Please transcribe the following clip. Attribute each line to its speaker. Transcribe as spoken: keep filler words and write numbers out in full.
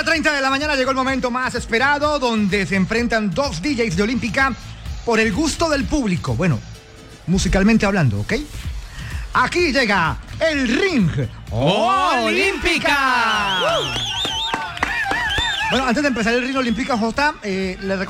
Speaker 1: nueve treinta de la mañana llegó el momento más esperado, donde se enfrentan dos D Js de Olímpica por el gusto del público. Bueno, musicalmente hablando, ¿ok? Aquí llega el Ring
Speaker 2: Olímpica.
Speaker 1: Bueno, antes de empezar el Ring Olímpica, J, eh, le